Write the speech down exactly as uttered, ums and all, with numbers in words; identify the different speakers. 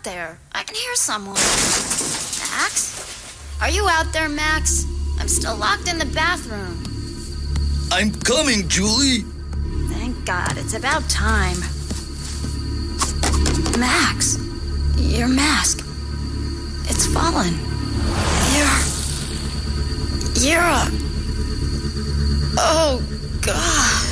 Speaker 1: out there. I can hear someone. Max? Are you out there, Max? I'm still locked in the bathroom.
Speaker 2: I'm coming, Julie.
Speaker 1: Thank God, it's about time. Max, your mask. It's fallen. You're... You're a... Oh, God.